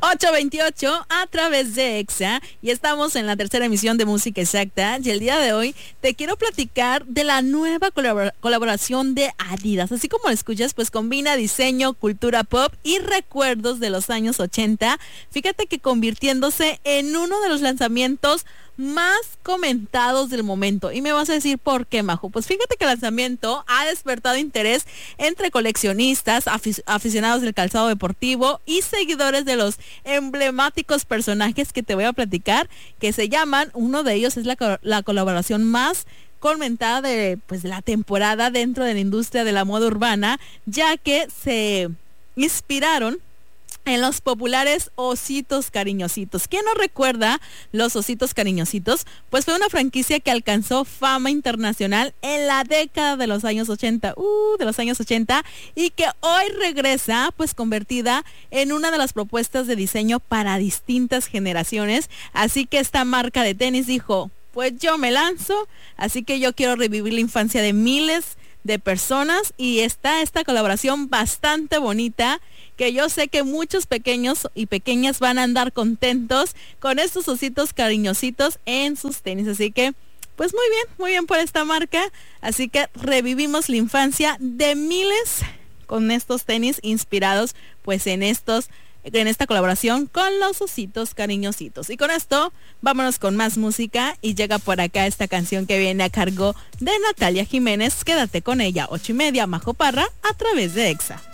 8:28 a través de EXA y estamos en la tercera emisión de Música Exacta y el día de hoy te quiero platicar de la nueva colaboración de Adidas. Así como lo escuchas, pues combina diseño, cultura pop y recuerdos de los años 80. Fíjate que convirtiéndose en uno de los lanzamientos más comentados del momento. Y me vas a decir por qué, Majo. Pues fíjate que el lanzamiento ha despertado interés entre coleccionistas, aficionados del calzado deportivo y seguidores de los emblemáticos personajes que te voy a platicar, que se llaman, uno de ellos es la colaboración más comentada de la temporada dentro de la industria de la moda urbana, ya que se inspiraron en los populares ositos cariñositos. ¿Quién no recuerda los ositos cariñositos? Pues fue una franquicia que alcanzó fama internacional en la década de los años 80, y que hoy regresa pues convertida en una de las propuestas de diseño para distintas generaciones. Así que esta marca de tenis dijo, pues yo me lanzo, así que yo quiero revivir la infancia de miles de personas y está esta colaboración bastante bonita que yo sé que muchos pequeños y pequeñas van a andar contentos con estos ositos cariñositos en sus tenis. Así que, pues muy bien por esta marca. Así que revivimos la infancia de miles con estos tenis inspirados pues en esta colaboración con los ositos cariñositos. Y con esto, vámonos con más música y llega por acá esta canción que viene a cargo de Natalia Jiménez. Quédate con ella, 8:30, Majo Parra, a través de EXA.